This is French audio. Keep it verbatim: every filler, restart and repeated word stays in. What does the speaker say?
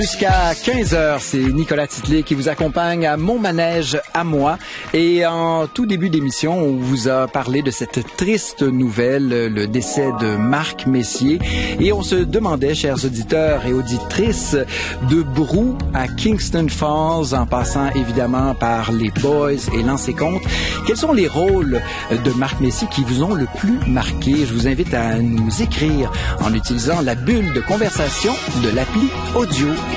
Jusqu'à quinze heures, c'est Nicolas Titley qui vous accompagne à Mon Manège à moi. Et en tout début d'émission, on vous a parlé de cette triste nouvelle, le décès de Marc Messier. Et on se demandait, chers auditeurs et auditrices, de Brou à Kingston Falls, en passant évidemment par les Boys et Lancez Compte, quels sont les rôles de Marc Messier qui vous ont le plus marqué? Je vous invite à nous écrire en utilisant la bulle de conversation de l'appli audio